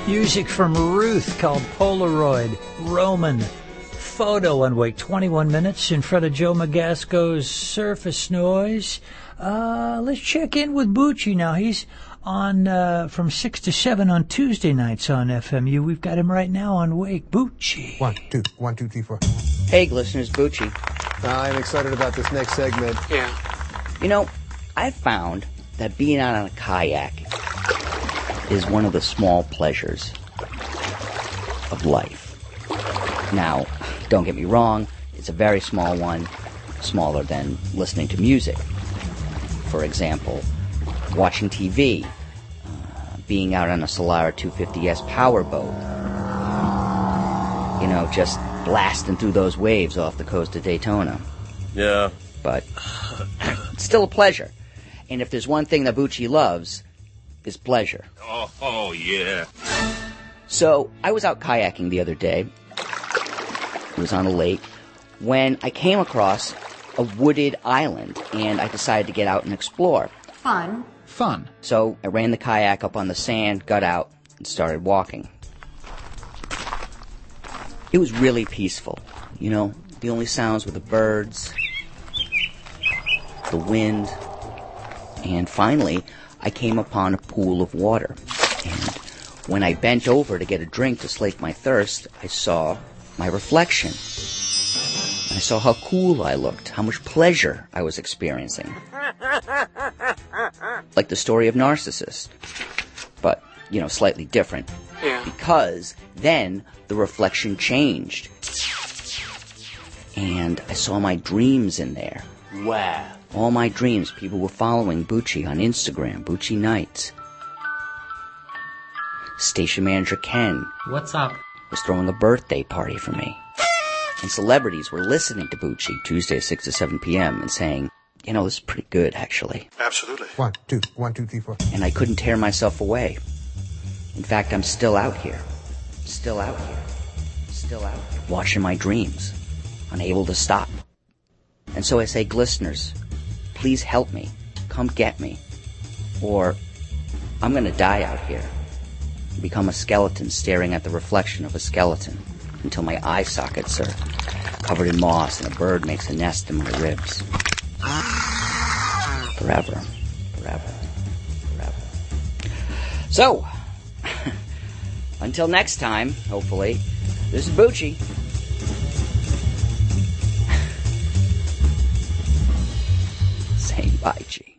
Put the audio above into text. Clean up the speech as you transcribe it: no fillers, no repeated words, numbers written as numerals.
Music from Ruth called Polaroid. Roman. Photo on Wake. 21 minutes in front of Joe Magasco's Surface Noise. Let's check in with Bucci now. He's on from 6 to 7 on Tuesday nights on FMU. We've got him right now on Wake. Bucci. 1, 2, 1, 2, 3, 4. Hey, listeners, Bucci. I'm excited about this next segment. Yeah. You know, I found that being out on a kayak is one of the small pleasures of life. Now, don't get me wrong, it's a very small one, smaller than listening to music. For example, watching TV, being out on a Solara 250S powerboat, you know, just blasting through those waves off the coast of Daytona. Yeah. But it's still a pleasure. And if there's one thing that Bucci loves, it's pleasure. Oh, yeah. So, I was out kayaking the other day. It was on a lake when I came across a wooded island, and I decided to get out and explore. Fun. So, I ran the kayak up on the sand, got out, and started walking. It was really peaceful. You know, the only sounds were the birds, the wind, and finally, I came upon a pool of water. And when I bent over to get a drink to slake my thirst, I saw my reflection. I saw how cool I looked, how much pleasure I was experiencing. Like the story of Narcissus. But, you know, slightly different. Yeah. Because then the reflection changed. And I saw my dreams in there. Wow. All my dreams, people were following Bucci on Instagram, Bucci Nights. Station manager Ken. What's up? Was throwing a birthday party for me. And celebrities were listening to Bucci Tuesday 6 to 7 p.m. and saying, you know, this is pretty good, actually. Absolutely. 1, 2, 1, 2, 3, 4. And I couldn't tear myself away. In fact, I'm still out here. Still out here. Still out here. Watching my dreams. Unable to stop. And so I say, listeners, please help me. Come get me. Or I'm going to die out here. Become a skeleton staring at the reflection of a skeleton until my eye sockets are covered in moss and a bird makes a nest in my ribs. Forever. Forever. Forever. So, until next time, hopefully, this is Bucci. Saying bye, G.